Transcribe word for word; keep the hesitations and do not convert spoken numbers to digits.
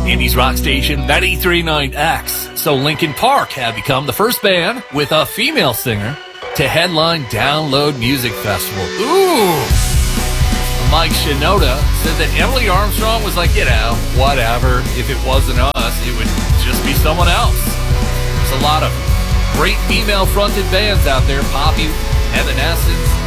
Indies rock station ninety-three point nine X. So Linkin Park had become the first band with a female singer to headline Download Music Festival. Ooh! Mike Shinoda said that Emily Armstrong was like, you know, whatever. If it wasn't us, it would just be someone else. There's a lot of great female-fronted bands out there. Poppy, Evanescence,